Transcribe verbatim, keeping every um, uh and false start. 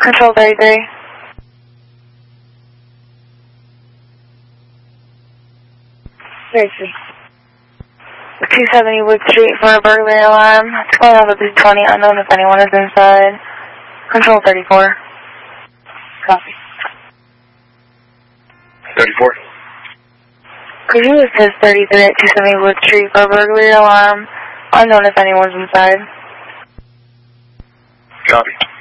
Control thirty-three. thirty-three. two seventy Wood Street for a burglary alarm. It's going off at two twenty, unknown if anyone is inside. Control thirty-four. Copy. thirty-four. Could you assist thirty-three at two seventy Wood Street for a burglary alarm, unknown if anyone's inside? Copy.